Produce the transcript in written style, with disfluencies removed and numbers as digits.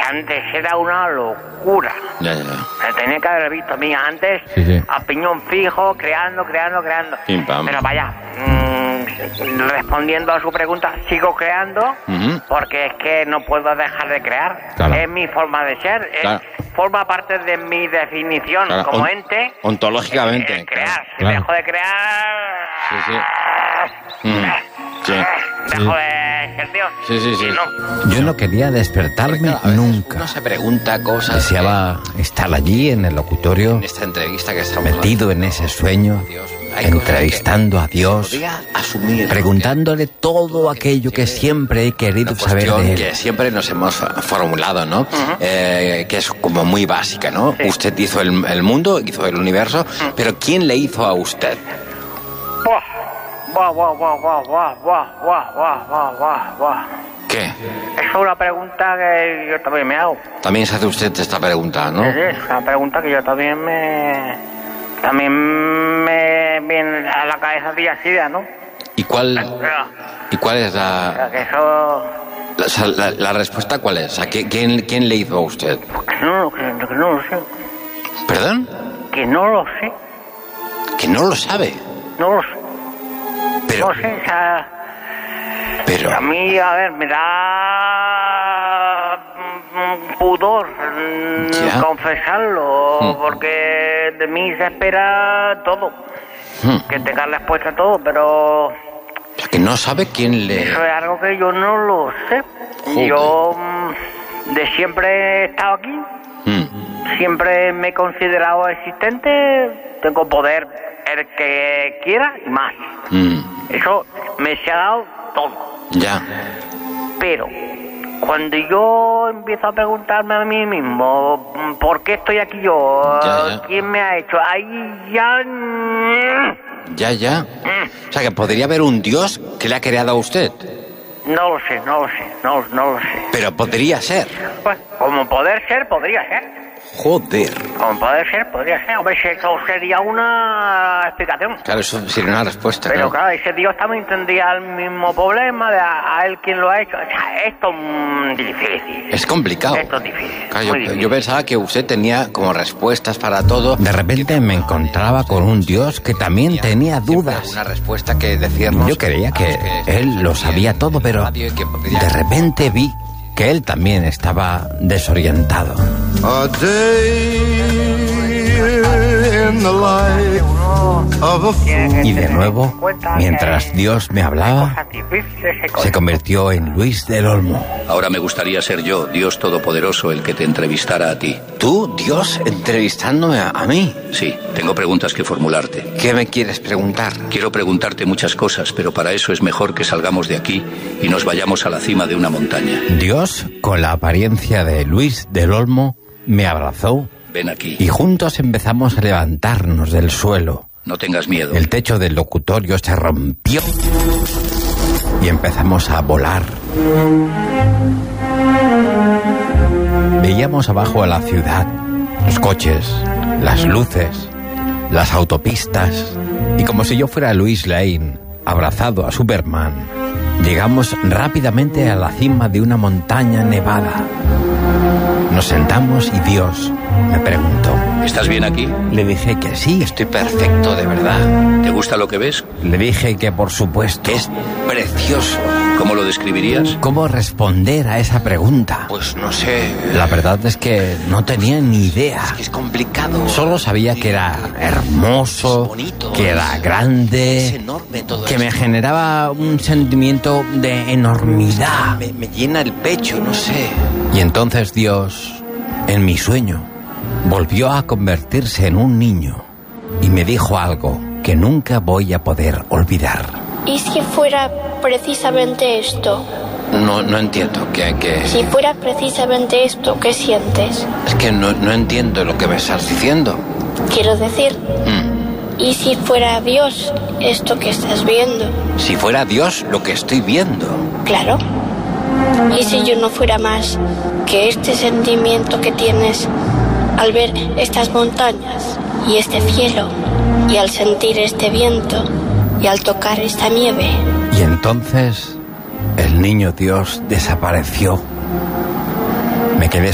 antes era una locura. Ya. Se tenía que haber visto, mira, antes Sí. a piñón fijo, creando. Pim, pam. Pero vaya, respondiendo a su pregunta, sigo creando porque es que no puedo dejar de crear. Claro. Es mi forma de ser, Claro. forma parte de mi definición Claro, como ente. Ontológicamente. Crear. Si Claro. dejo de crear... Sí. Sí. Dejo de ser Dios. Sí. Y no. Yo no quería despertarme Claro, a veces nunca. Uno se pregunta cosas. Deseaba estar allí en el locutorio, En esta entrevista que estamos metido en ese sueño, Dios, hay cosas entrevistando a Dios, podría asumir, preguntándole todo aquello que siempre he querido una saber cuestión de él. que siempre nos hemos formulado, ¿no? Que es como muy básica, ¿no? Sí. Usted hizo el mundo, hizo el universo, pero ¿quién le hizo a usted? Buah. ¿Qué? Es una pregunta que yo también me hago. También se hace usted esta pregunta, ¿no? Es una pregunta que yo también me viene a la cabeza día a día, ¿no? ¿Y cuál es Que eso... la respuesta cuál es? ¿A quién le hizo a usted? Que no lo sé. ¿Perdón? Que no lo sé. Que no lo sabe. No lo sé. Pero, No sé, o sea... pero, A mí, a ver, me da pudor Ya. confesarlo, porque de mí se espera todo, que tenga respuesta a todo, pero o sea, que no sabe quién le... eso es algo que yo no lo sé. Joder. Yo de siempre he estado aquí, siempre me he considerado existente, tengo poder el que quiera y más. Eso me se ha dado todo. Ya. Pero cuando yo empiezo a preguntarme a mí mismo ¿por qué estoy aquí yo? Ya. ¿Quién me ha hecho? Ahí ya... Ya. O sea, que podría haber un Dios que le ha creado a usted. No lo sé. Pero podría ser. Pues, como poder ser, podría ser. Joder. Como poder ser, podría ser. Hombre, eso sería una explicación. Claro, eso sería una respuesta. Pero claro, ese Dios también tendría el mismo problema de a él quien lo ha hecho. O sea, esto es difícil. Es complicado. Esto es difícil. Claro, muy difícil. yo pensaba que usted tenía como respuestas para todo. De repente me encontraba con un Dios que también tenía dudas. Una respuesta que decirnos. Yo creía que él lo sabía todo, pero de repente vi que él también estaba desorientado. A day in the life of a fool. Y de nuevo, mientras Dios me hablaba, se convirtió en Luis del Olmo. Ahora me gustaría ser yo, Dios Todopoderoso, el que te entrevistara a ti. ¿Tú, Dios, entrevistándome a mí? Sí, tengo preguntas que formularte. ¿Qué me quieres preguntar? Quiero preguntarte muchas cosas, pero para eso es mejor que salgamos de aquí y nos vayamos a la cima de una montaña. Dios, con la apariencia de Luis del Olmo, me abrazó Ven aquí. y juntos empezamos a levantarnos del suelo. No tengas miedo. El techo del locutorio se rompió y empezamos a volar. Veíamos abajo a la ciudad, los coches, las luces, las autopistas, y como si yo fuera Lois Lane, abrazado a Superman, llegamos rápidamente a la cima de una montaña nevada. Nos sentamos y Dios me preguntó. ¿Estás bien aquí? Le dije que sí. Estoy perfecto, de verdad. ¿Te gusta lo que ves? Le dije que por supuesto. Es precioso. ¿Cómo lo describirías? ¿Cómo responder a esa pregunta? Pues no sé. La verdad es que no tenía ni idea. Es complicado. Solo sabía que era hermoso, Es bonito, que era grande, es enorme todo que esto. me generaba un sentimiento de enormidad. Me llena el pecho, no sé. Y entonces Dios, en mi sueño, volvió a convertirse en un niño y me dijo algo que nunca voy a poder olvidar. ¿Y si fuera precisamente esto? No entiendo que... Si fuera precisamente esto, ¿qué sientes? Es que no entiendo lo que me estás diciendo. Quiero decir, ¿y si fuera Dios esto que estás viendo? Si fuera Dios lo que estoy viendo. Claro. ¿Y si yo no fuera más que este sentimiento que tienes al ver estas montañas y este cielo y al sentir este viento y al tocar esta nieve? Y entonces el niño Dios desapareció. Me quedé